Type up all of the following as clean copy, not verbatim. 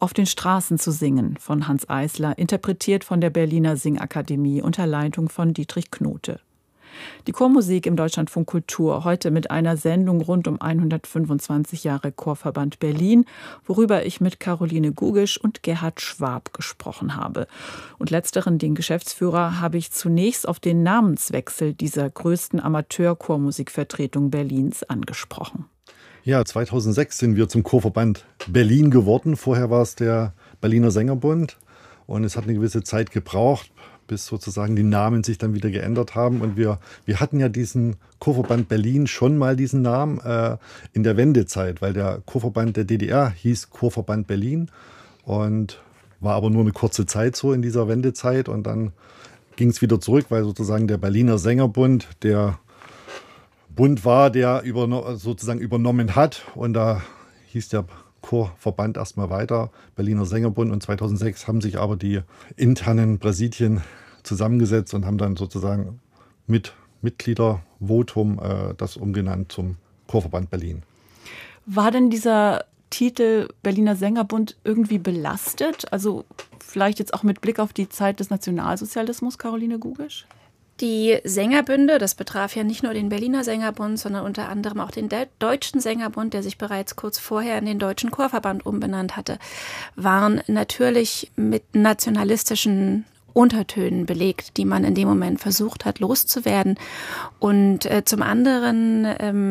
Auf den Straßen zu singen von Hanns Eisler, interpretiert von der Berliner Singakademie unter Leitung von Dietrich Knote. Die Chormusik im Deutschlandfunk Kultur, heute mit einer Sendung rund um 125 Jahre Chorverband Berlin, worüber ich mit Caroline Gugisch und Gerhard Schwab gesprochen habe. Und letzteren, den Geschäftsführer, habe ich zunächst auf den Namenswechsel dieser größten Amateur-Chormusikvertretung Berlins angesprochen. Ja, 2006 sind wir zum Chorverband Berlin geworden. Vorher war es der Berliner Sängerbund und es hat eine gewisse Zeit gebraucht, bis sozusagen die Namen sich dann wieder geändert haben. Und wir hatten ja diesen Chorverband Berlin schon mal diesen Namen in der Wendezeit, weil der Chorverband der DDR hieß Chorverband Berlin und war aber nur eine kurze Zeit so in dieser Wendezeit. Und dann ging es wieder zurück, weil sozusagen der Berliner Sängerbund der Bund war, der sozusagen übernommen hat. Und da hieß der Chorverband erstmal weiter, Berliner Sängerbund. Und 2006 haben sich aber die internen Präsidien zusammengesetzt und haben dann sozusagen mit Mitgliedervotum das umgenannt zum Chorverband Berlin. War denn dieser Titel Berliner Sängerbund irgendwie belastet? Also vielleicht jetzt auch mit Blick auf die Zeit des Nationalsozialismus, Caroline Gugisch? Die Sängerbünde, das betraf ja nicht nur den Berliner Sängerbund, sondern unter anderem auch den Deutschen Sängerbund, der sich bereits kurz vorher in den Deutschen Chorverband umbenannt hatte, waren natürlich mit nationalistischen Untertönen belegt, die man in dem Moment versucht hat loszuwerden. Und zum anderen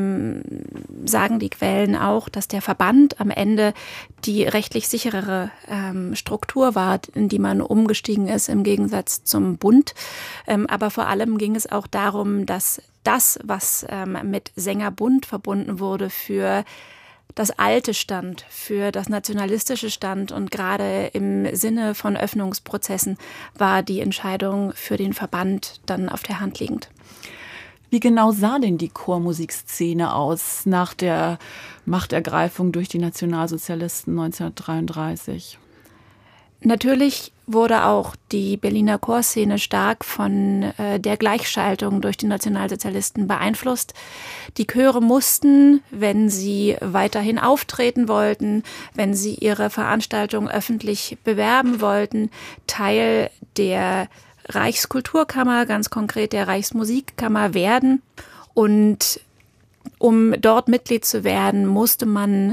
sagen die Quellen auch, dass der Verband am Ende die rechtlich sicherere Struktur war, in die man umgestiegen ist im Gegensatz zum Bund. Aber vor allem ging es auch darum, dass das, was mit Sängerbund verbunden wurde, für das Alte stand, für das Nationalistische stand, und gerade im Sinne von Öffnungsprozessen war die Entscheidung für den Verband dann auf der Hand liegend. Wie genau sah denn die Chormusikszene aus nach der Machtergreifung durch die Nationalsozialisten 1933? Natürlich wurde auch die Berliner Chorszene stark von der Gleichschaltung durch die Nationalsozialisten beeinflusst. Die Chöre mussten, wenn sie weiterhin auftreten wollten, wenn sie ihre Veranstaltung öffentlich bewerben wollten, Teil der Reichskulturkammer, ganz konkret der Reichsmusikkammer werden. Und um dort Mitglied zu werden, musste man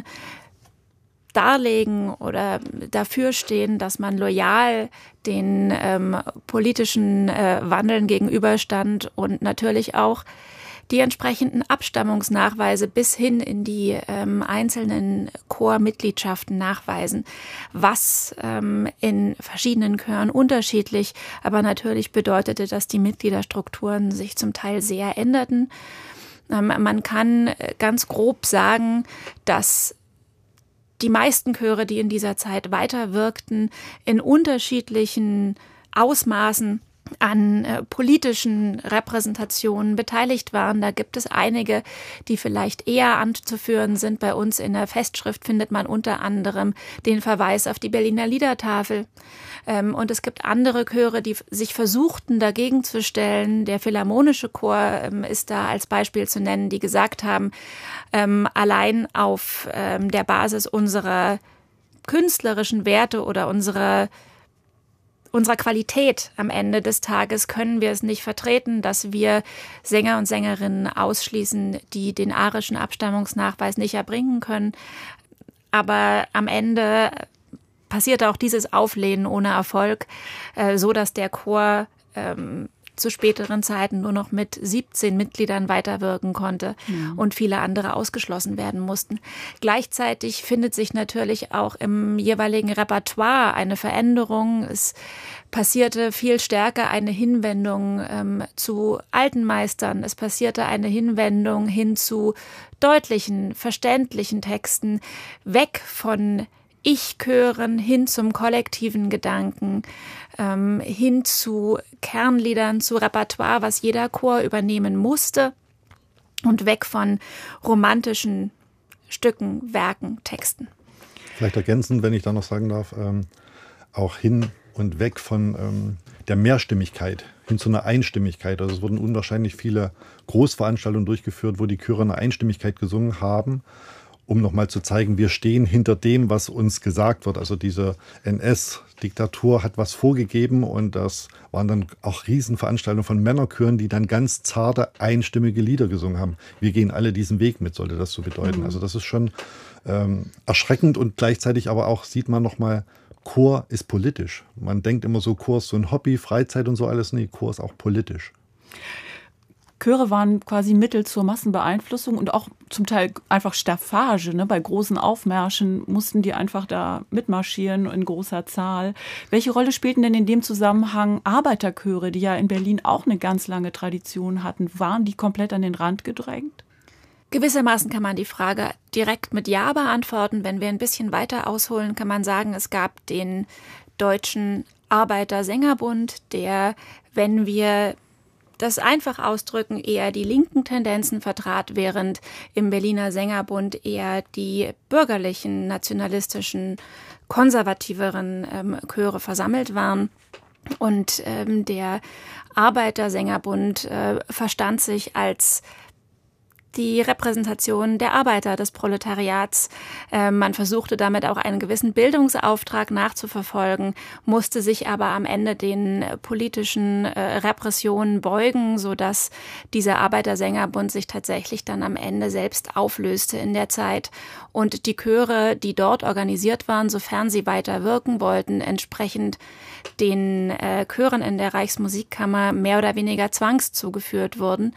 darlegen oder dafür stehen, dass man loyal den politischen Wandeln gegenüberstand und natürlich auch die entsprechenden Abstammungsnachweise bis hin in die einzelnen Chormitgliedschaften nachweisen, was in verschiedenen Chören unterschiedlich, aber natürlich bedeutete, dass die Mitgliederstrukturen sich zum Teil sehr änderten. Man kann ganz grob sagen, dass die meisten Chöre, die in dieser Zeit weiterwirkten, in unterschiedlichen Ausmaßen an politischen Repräsentationen beteiligt waren. Da gibt es einige, die vielleicht eher anzuführen sind. Bei uns in der Festschrift findet man unter anderem den Verweis auf die Berliner Liedertafel. Und es gibt andere Chöre, die sich versuchten, dagegen zu stellen. Der Philharmonische Chor ist da als Beispiel zu nennen, die gesagt haben, allein auf der Basis unserer künstlerischen Werte oder unserer Qualität am Ende des Tages können wir es nicht vertreten, dass wir Sänger und Sängerinnen ausschließen, die den arischen Abstammungsnachweis nicht erbringen können. Aber am Ende passierte auch dieses Auflehnen ohne Erfolg, so dass der Chor zu späteren Zeiten nur noch mit 17 Mitgliedern weiterwirken konnte und viele andere ausgeschlossen werden mussten. Gleichzeitig findet sich natürlich auch im jeweiligen Repertoire eine Veränderung. Es passierte viel stärker eine Hinwendung zu alten Meistern. Es passierte eine Hinwendung hin zu deutlichen, verständlichen Texten, weg von Ich-Chören hin zum kollektiven Gedanken, hin zu Kernliedern, zu Repertoire, was jeder Chor übernehmen musste, und weg von romantischen Stücken, Werken, Texten. Vielleicht ergänzend, wenn ich da noch sagen darf, auch hin und weg von der Mehrstimmigkeit hin zu einer Einstimmigkeit. Also es wurden unwahrscheinlich viele Großveranstaltungen durchgeführt, wo die Chöre eine Einstimmigkeit gesungen haben. um nochmal zu zeigen, wir stehen hinter dem, was uns gesagt wird. Also diese NS-Diktatur hat was vorgegeben und das waren dann auch Riesenveranstaltungen von Männerchören, die dann ganz zarte, einstimmige Lieder gesungen haben. Wir gehen alle diesen Weg mit, sollte das so bedeuten. Also das ist schon erschreckend und gleichzeitig aber auch sieht man nochmal, Chor ist politisch. Man denkt immer so, Chor ist so ein Hobby, Freizeit und so alles. Nee, Chor ist auch politisch. Chöre waren quasi Mittel zur Massenbeeinflussung und auch zum Teil einfach Staffage. Ne? Bei großen Aufmärschen mussten die einfach da mitmarschieren in großer Zahl. Welche Rolle spielten denn in dem Zusammenhang Arbeiterchöre, die ja in Berlin auch eine ganz lange Tradition hatten? Waren die komplett an den Rand gedrängt? Gewissermaßen kann man die Frage direkt mit Ja beantworten. Wenn wir ein bisschen weiter ausholen, kann man sagen, es gab den Deutschen Arbeiter-Sängerbund, der, wenn wir das einfach ausdrücken, eher die linken Tendenzen vertrat, während im Berliner Sängerbund eher die bürgerlichen, nationalistischen, konservativeren Chöre versammelt waren. Und der Arbeiter-Sängerbund verstand sich als die Repräsentation der Arbeiter, des Proletariats. Man versuchte damit auch einen gewissen Bildungsauftrag nachzuverfolgen, musste sich aber am Ende den politischen Repressionen beugen, sodass dieser Arbeitersängerbund sich tatsächlich dann am Ende selbst auflöste in der Zeit. Und die Chöre, die dort organisiert waren, sofern sie weiter wirken wollten, entsprechend den Chören in der Reichsmusikkammer mehr oder weniger zwangszugeführt wurden.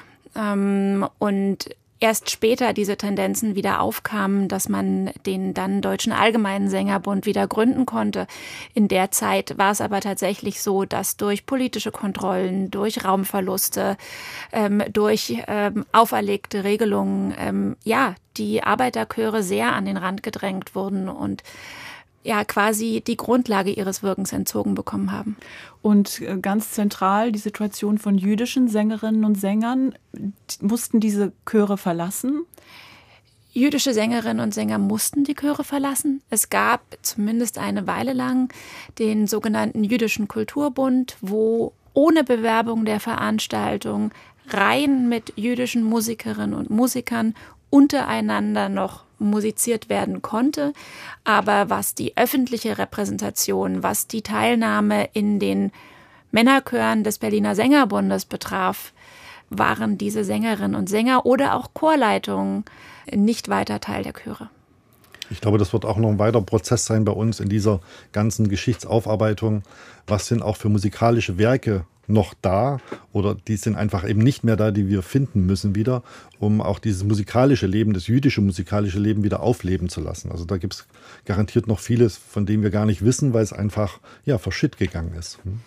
Und erst später diese Tendenzen wieder aufkamen, dass man den dann Deutschen Allgemeinen Sängerbund wieder gründen konnte. In der Zeit war es aber tatsächlich so, dass durch politische Kontrollen, durch Raumverluste, durch auferlegte Regelungen, die Arbeiterchöre sehr an den Rand gedrängt wurden und quasi die Grundlage ihres Wirkens entzogen bekommen haben. Und ganz zentral die Situation von jüdischen Sängerinnen und Sängern. Mussten diese Chöre verlassen? Jüdische Sängerinnen und Sänger mussten die Chöre verlassen. Es gab zumindest eine Weile lang den sogenannten Jüdischen Kulturbund, wo ohne Bewerbung der Veranstaltung rein mit jüdischen Musikerinnen und Musikern untereinander noch musiziert werden konnte. Aber was die öffentliche Repräsentation, was die Teilnahme in den Männerchören des Berliner Sängerbundes betraf, waren diese Sängerinnen und Sänger oder auch Chorleitungen nicht weiter Teil der Chöre. Ich glaube, das wird auch noch ein weiterer Prozess sein bei uns in dieser ganzen Geschichtsaufarbeitung. Was sind auch für musikalische Werke noch da oder die sind einfach eben nicht mehr da, die wir finden müssen wieder, um auch dieses musikalische Leben, das jüdische musikalische Leben wieder aufleben zu lassen. Also da gibt es garantiert noch vieles, von dem wir gar nicht wissen, weil es einfach verschütt gegangen ist.